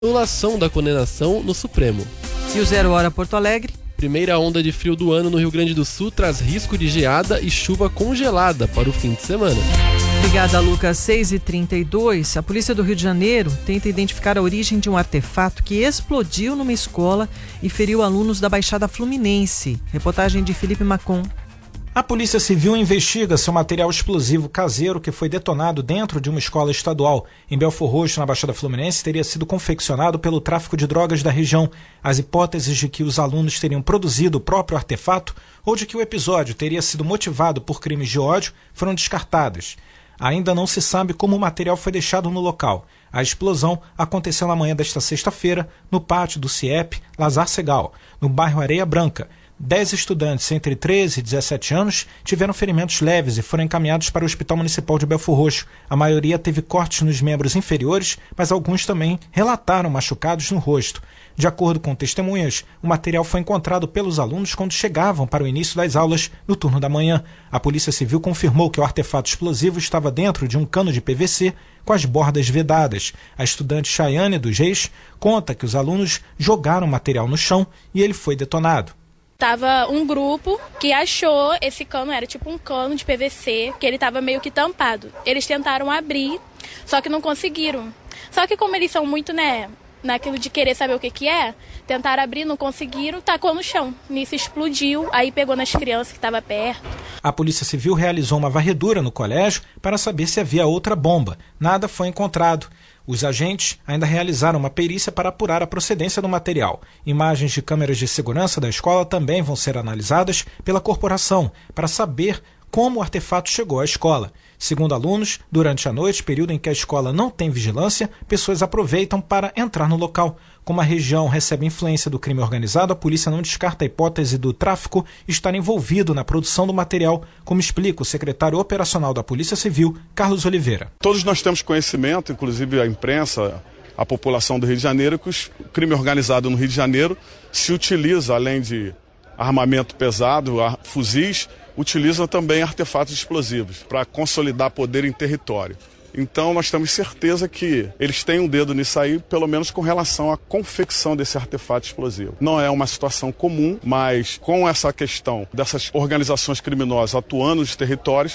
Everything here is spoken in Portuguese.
Anulação da condenação no Supremo. E o 0 Hora Porto Alegre? Primeira onda de frio do ano no Rio Grande do Sul traz risco de geada e chuva congelada para o fim de semana. Obrigada, Lucas. 6h32. A Polícia do Rio de Janeiro tenta identificar a origem de um artefato que explodiu numa escola e feriu alunos da Baixada Fluminense. Reportagem de Felipe Macon. A Polícia Civil investiga se o material explosivo caseiro que foi detonado dentro de uma escola estadual em Belfor Roxo, na Baixada Fluminense, teria sido confeccionado pelo tráfico de drogas da região. As hipóteses de que os alunos teriam produzido o próprio artefato ou de que o episódio teria sido motivado por crimes de ódio foram descartadas. Ainda não se sabe como o material foi deixado no local. A explosão aconteceu na manhã desta sexta-feira no pátio do CIEP Lazar Segal, no bairro Areia Branca. 10 estudantes entre 13 e 17 anos tiveram ferimentos leves e foram encaminhados para o Hospital Municipal de Belfor Roxo. A maioria teve cortes nos membros inferiores, mas alguns também relataram machucados no rosto. De acordo com testemunhas, o material foi encontrado pelos alunos quando chegavam para o início das aulas no turno da manhã. A Polícia Civil confirmou que o artefato explosivo estava dentro de um cano de PVC com as bordas vedadas. A estudante Chayane dos Reis conta que os alunos jogaram o material no chão e ele foi detonado. Tava um grupo que achou esse cano, era tipo um cano de PVC, que ele tava meio que tampado. Eles tentaram abrir, só que não conseguiram. Só que como eles são muito, naquilo de querer saber o que é, tentaram abrir, não conseguiram, tacou no chão. Nisso explodiu, aí pegou nas crianças que estavam perto. A Polícia Civil realizou uma varredura no colégio para saber se havia outra bomba. Nada foi encontrado. Os agentes ainda realizaram uma perícia para apurar a procedência do material. Imagens de câmeras de segurança da escola também vão ser analisadas pela corporação para saber como o artefato chegou à escola. Segundo alunos, durante a noite, período em que a escola não tem vigilância, pessoas aproveitam para entrar no local. Como a região recebe influência do crime organizado, a polícia não descarta a hipótese do tráfico estar envolvido na produção do material, como explica o secretário operacional da Polícia Civil, Carlos Oliveira. Todos nós temos conhecimento, inclusive a imprensa, a população do Rio de Janeiro, que o crime organizado no Rio de Janeiro se utiliza, além de armamento pesado, fuzis, utiliza também artefatos explosivos para consolidar poder em território. Então nós temos certeza que eles têm um dedo nisso aí, pelo menos com relação à confecção desse artefato explosivo. Não é uma situação comum, mas com essa questão dessas organizações criminosas atuando nos territórios,